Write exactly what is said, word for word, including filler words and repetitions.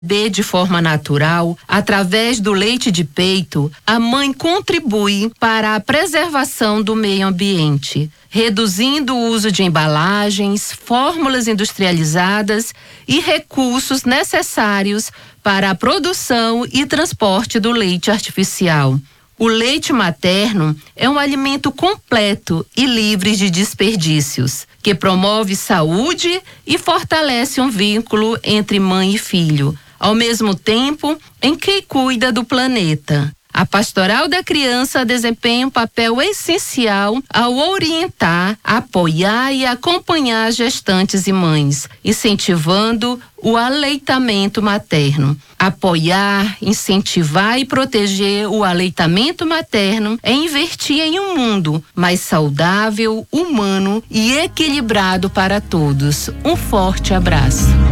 bebê de forma natural, através do leite de peito, a mãe contribui para a preservação do meio ambiente, reduzindo o uso de embalagens, fórmulas industrializadas e recursos necessários para a produção e transporte do leite artificial. O leite materno é um alimento completo e livre de desperdícios, que promove saúde e fortalece um vínculo entre mãe e filho, ao mesmo tempo em que cuida do planeta. A Pastoral da Criança desempenha um papel essencial ao orientar, apoiar e acompanhar gestantes e mães, incentivando o aleitamento materno. Apoiar, incentivar e proteger o aleitamento materno é investir em um mundo mais saudável, humano e equilibrado para todos. Um forte abraço.